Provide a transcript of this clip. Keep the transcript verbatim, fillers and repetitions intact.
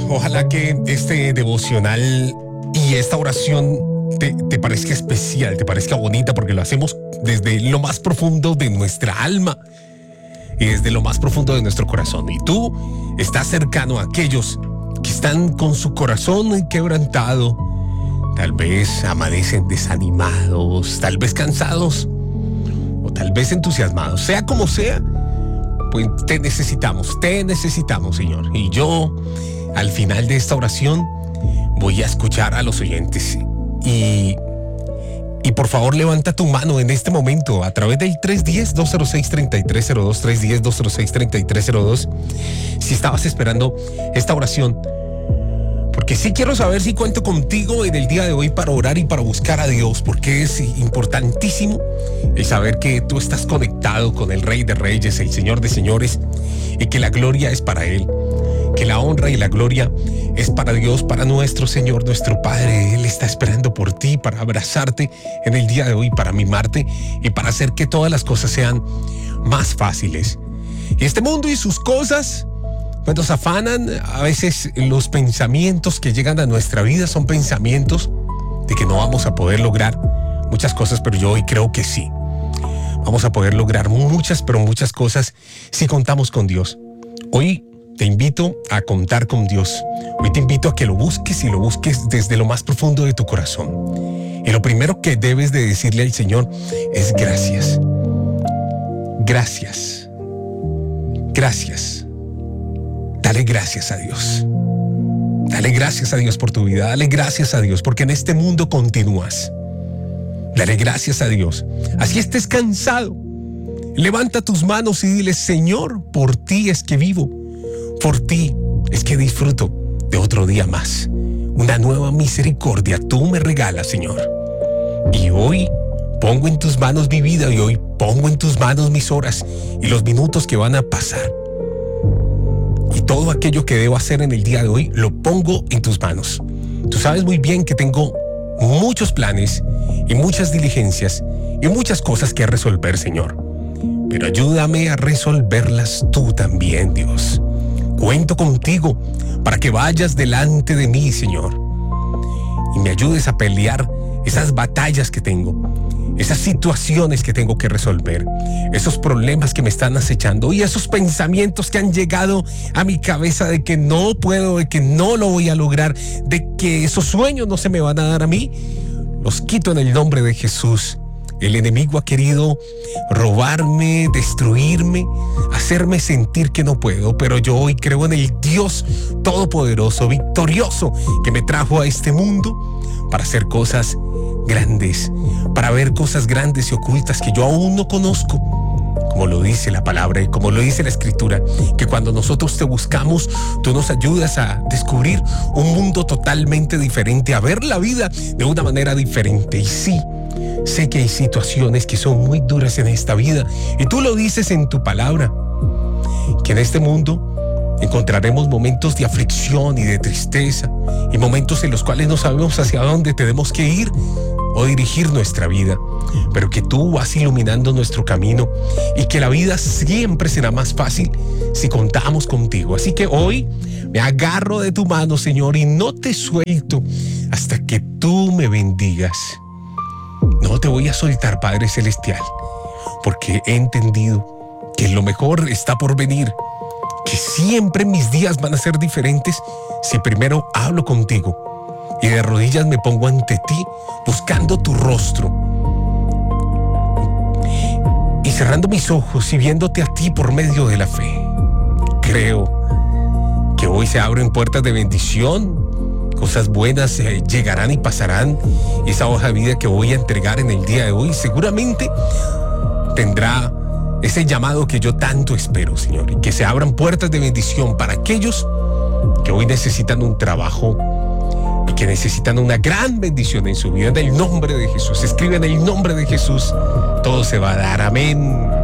ojalá que este devocional y esta oración te, te parezca especial, te parezca bonita, porque lo hacemos desde lo más profundo de nuestra alma y desde lo más profundo de nuestro corazón. Y tú estás cercano a aquellos que están con su corazón quebrantado, tal vez amanecen desanimados, tal vez cansados o tal vez entusiasmados. Sea como sea, pues te necesitamos, te necesitamos, Señor. Y yo, al final de esta oración, voy a escuchar a los oyentes. Y, y por favor, levanta tu mano en este momento a través del tres uno cero, dos cero seis, tres tres cero dos, tres uno cero, dos cero seis, tres tres cero dos, si estabas esperando esta oración. Porque sí quiero saber si cuento contigo en el día de hoy para orar y para buscar a Dios, porque es importantísimo el saber que tú estás conectado con el Rey de Reyes, el Señor de Señores, y que la gloria es para Él, que la honra y la gloria es para Dios, para nuestro Señor, nuestro Padre. Él está esperando por ti para abrazarte en el día de hoy, para mimarte y para hacer que todas las cosas sean más fáciles. Y este mundo y sus cosas, cuando nos afanan, a veces los pensamientos que llegan a nuestra vida son pensamientos de que no vamos a poder lograr muchas cosas, pero yo hoy creo que sí. Vamos a poder lograr muchas, pero muchas cosas si contamos con Dios. Hoy te invito a contar con Dios. Hoy te invito a que lo busques y lo busques desde lo más profundo de tu corazón. Y lo primero que debes de decirle al Señor es gracias. Gracias. Gracias. Dale gracias a Dios. Dale gracias a Dios por tu vida. Dale gracias a Dios porque en este mundo continúas. Dale gracias a Dios. Así estés cansado, levanta tus manos y dile: Señor, por ti es que vivo. Por ti es que disfruto de otro día más. Una nueva misericordia tú me regalas, Señor. Y hoy pongo en tus manos mi vida, y hoy pongo en tus manos mis horas y los minutos que van a pasar. Y todo aquello que debo hacer en el día de hoy lo pongo en tus manos. Tú sabes muy bien que tengo muchos planes y muchas diligencias y muchas cosas que resolver, Señor. Pero ayúdame a resolverlas tú también, Dios. Cuento contigo para que vayas delante de mí, Señor, y me ayudes a pelear esas batallas que tengo, esas situaciones que tengo que resolver, esos problemas que me están acechando y esos pensamientos que han llegado a mi cabeza de que no puedo, de que no lo voy a lograr, de que esos sueños no se me van a dar a mí. Los quito en el nombre de Jesús. El enemigo ha querido robarme, destruirme, hacerme sentir que no puedo, pero yo hoy creo en el Dios todopoderoso, victorioso, que me trajo a este mundo para hacer cosas grandes, para ver cosas grandes y ocultas que yo aún no conozco. Como lo dice la palabra y como lo dice la Escritura, que cuando nosotros te buscamos, tú nos ayudas a descubrir un mundo totalmente diferente, a ver la vida de una manera diferente. Y sí, sé que hay situaciones que son muy duras en esta vida, y tú lo dices en tu palabra, que en este mundo encontraremos momentos de aflicción y de tristeza, y momentos en los cuales no sabemos hacia dónde tenemos que ir o dirigir nuestra vida, pero que tú vas iluminando nuestro camino y que la vida siempre será más fácil si contamos contigo. Así que hoy me agarro de tu mano, Señor, y no te suelto hasta que tú me bendigas. No te voy a soltar, Padre Celestial, porque he entendido que lo mejor está por venir, que siempre mis días van a ser diferentes si primero hablo contigo y de rodillas me pongo ante ti buscando tu rostro y cerrando mis ojos y viéndote a ti por medio de la fe. Creo que hoy se abren puertas de bendición, cosas buenas eh, llegarán y pasarán, y esa hoja de vida que voy a entregar en el día de hoy seguramente tendrá ese llamado que yo tanto espero, Señor, y que se abran puertas de bendición para aquellos que hoy necesitan un trabajo y que necesitan una gran bendición en su vida. En el nombre de Jesús, escribe en el nombre de Jesús, todo se va a dar. Amén.